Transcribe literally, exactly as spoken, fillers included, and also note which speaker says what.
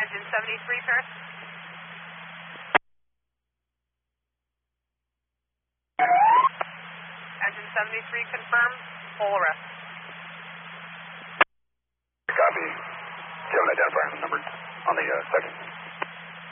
Speaker 1: Engine seventy-three, Paris. Engine seventy-three confirmed, full arrest.
Speaker 2: Copy. Do you have an identifier number on the uh, second?